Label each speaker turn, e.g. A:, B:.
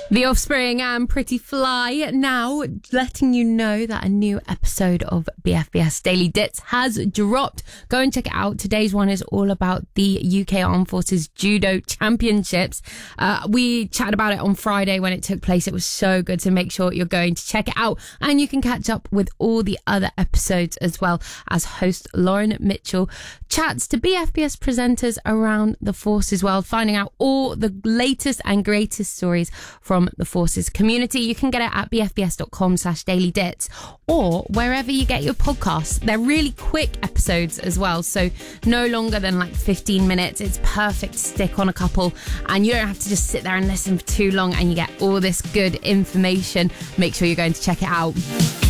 A: The Offspring and Pretty Fly now letting you know that a new episode of BFBS Daily Dits has dropped. Go and check it out. Today's one is all about the UK Armed Forces Judo Championships. We chatted about it on Friday when it took place. It was so good, so make sure you're going to check it out. And you can catch up with all the other episodes as well, as host Lauren Mitchell chats to BFBS presenters around the Forces world, finding out all the latest and greatest stories from the Forces community. You can get it at bfbs.com/dailydits or wherever you get your podcasts. They're really quick episodes as well, so no longer than like 15 minutes. It's perfect to stick on a couple and you don't have to just sit there and listen for too long, and you get all this good information. Make sure you're going to check it out.